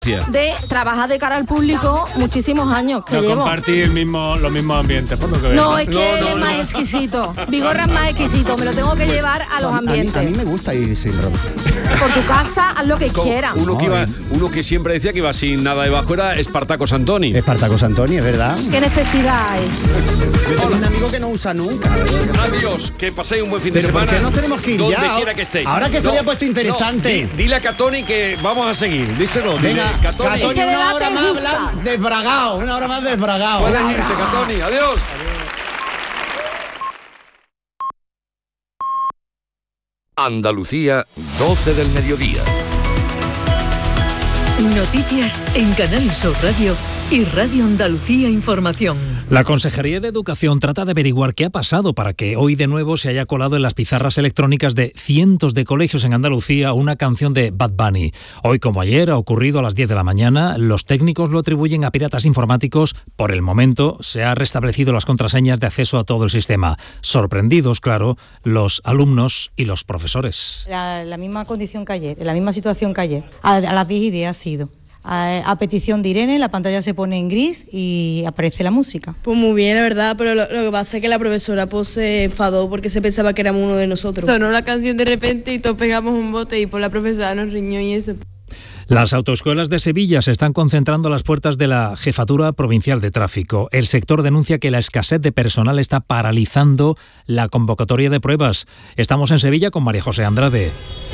De trabajar de cara al público muchísimos años que no llevo. Compartir los mismos ambientes, por lo que veo. No, es que él es más exquisito. Vigorra es más exquisito. Me lo tengo que llevar a los ambientes. A mí me gusta ir sin ropa. Por tu casa, haz lo que quieras. Uno que siempre decía que iba sin nada debajo era Espartaco Santoni. Espartaco Santoni, es verdad. ¿Qué necesidad hay? Yo tengo un amigo que no usa nunca. Adiós, que paséis un buen fin de Pero semana. ¿por qué no tenemos que ir donde ya? quiera que estéis. Ahora que se haya puesto interesante. Dile a Catoni que vamos a seguir. Díselo. Venga, Catoni. Catoni, una hora más desbragado. Una hora más desbragado. Puedes irte, Catoni. Adiós. Andalucía, 12 del mediodía. Noticias en Canal Sur Radio y Radio Andalucía Información. La Consejería de Educación trata de averiguar qué ha pasado para que hoy de nuevo se haya colado en las pizarras electrónicas de cientos de colegios en Andalucía una canción de Bad Bunny. Hoy, como ayer, ha ocurrido a las 10 de la mañana. Los técnicos lo atribuyen a piratas informáticos. Por el momento, se han restablecido las contraseñas de acceso a todo el sistema. Sorprendidos, claro, los alumnos y los profesores. La misma condición que ayer, la misma situación que ayer. A las 10:10 ha sido. A petición de Irene, la pantalla se pone en gris y aparece la música. Pues muy bien, la verdad, pero lo que pasa es que la profesora pues se enfadó porque se pensaba que éramos uno de nosotros. Sonó la canción de repente y todos pegamos un bote y pues la profesora nos riñó y eso. Las autoescuelas de Sevilla se están concentrando a las puertas de la Jefatura Provincial de Tráfico. El sector denuncia que la escasez de personal está paralizando la convocatoria de pruebas. Estamos en Sevilla con María José Andrade.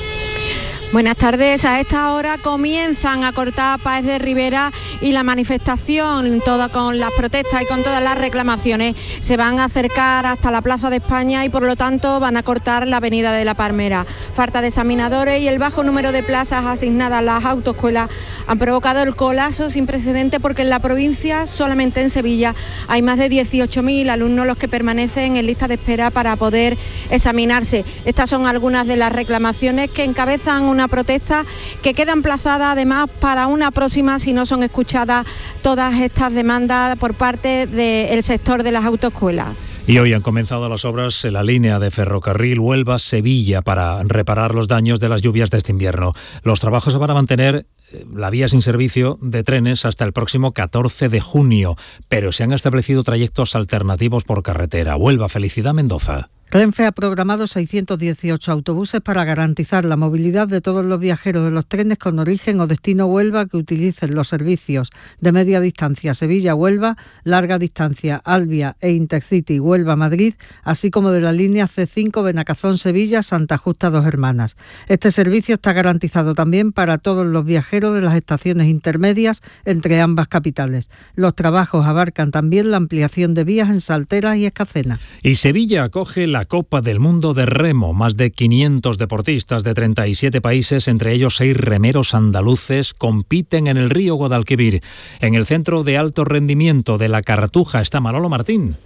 Buenas tardes. A esta hora comienzan a cortar Páez de Ribera y la manifestación, toda con las protestas y con todas las reclamaciones, se van a acercar hasta la Plaza de España y por lo tanto van a cortar la Avenida de la Palmera. Falta de examinadores y el bajo número de plazas asignadas a las autoescuelas han provocado el colapso sin precedentes porque en la provincia, solamente en Sevilla, hay más de 18.000 alumnos los que permanecen en lista de espera para poder examinarse. Estas son algunas de las reclamaciones que encabezan una protesta que queda emplazada además para una próxima si no son escuchadas todas estas demandas por parte del sector de las autoescuelas. Y hoy han comenzado las obras en la línea de ferrocarril Huelva-Sevilla para reparar los daños de las lluvias de este invierno. Los trabajos se van a mantener la vía sin servicio de trenes hasta el próximo 14 de junio, pero se han establecido trayectos alternativos por carretera. Huelva, Felicidad Mendoza. Renfe ha programado 618 autobuses para garantizar la movilidad de todos los viajeros de los trenes con origen o destino Huelva que utilicen los servicios de media distancia Sevilla-Huelva, larga distancia Albia e Intercity Huelva-Madrid, así como de la línea C5 Benacazón-Sevilla, Santa Justa Dos Hermanas. Este servicio está garantizado también para todos los viajeros de las estaciones intermedias entre ambas capitales. Los trabajos abarcan también la ampliación de vías en Salteras y Escacena. Y Sevilla acoge la Copa del Mundo de Remo. Más de 500 deportistas de 37 países, entre ellos 6 remeros andaluces, compiten en el río Guadalquivir. En el centro de alto rendimiento de la Cartuja está Manolo Martín.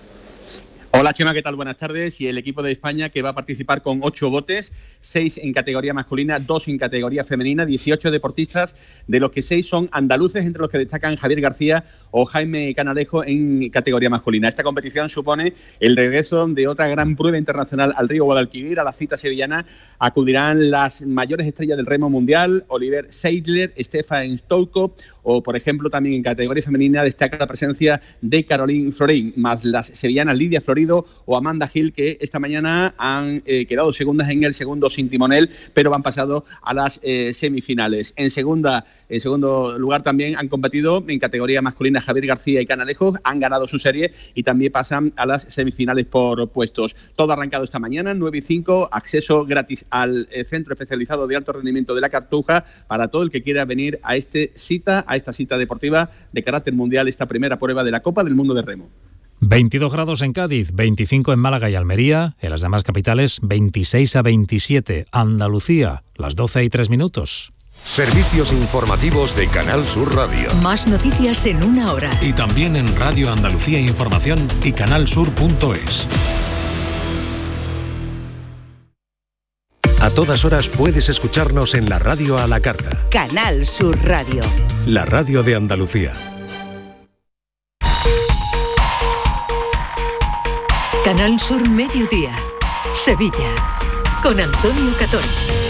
Hola Chema, ¿qué tal? Buenas tardes. Y el equipo de España que va a participar con 8 botes, 6 en categoría masculina, 2 en categoría femenina, 18 deportistas, de los que 6 son andaluces, entre los que destacan Javier García o Jaime Canalejo en categoría masculina. Esta competición supone el regreso de otra gran prueba internacional al río Guadalquivir. A la cita sevillana acudirán las mayores estrellas del remo mundial, Oliver Seidler, Stefan Stolko, o por ejemplo también en categoría femenina destaca la presencia de Caroline Florín, más las sevillanas Lidia Florido o Amanda Gil, que esta mañana han quedado segundas en el segundo sin timonel, pero han pasado a las semifinales. En segundo lugar también han competido en categoría masculina Javier García y Canalejo, han ganado su serie y también pasan a las semifinales por puestos. Todo ha arrancado esta mañana, 9:05, acceso gratis al centro especializado de alto rendimiento de la Cartuja para todo el que quiera venir a esta cita deportiva de carácter mundial, esta primera prueba de la Copa del Mundo de Remo. 22 grados en Cádiz, 25 en Málaga y Almería, en las demás capitales 26 a 27. Andalucía, las 12:03. Servicios informativos de Canal Sur Radio. Más noticias en una hora. Y también en Radio Andalucía Información y canalsur.es. A todas horas puedes escucharnos en la radio a la carta. Canal Sur Radio. La radio de Andalucía. Canal Sur Mediodía. Sevilla. Con Antonio Catón.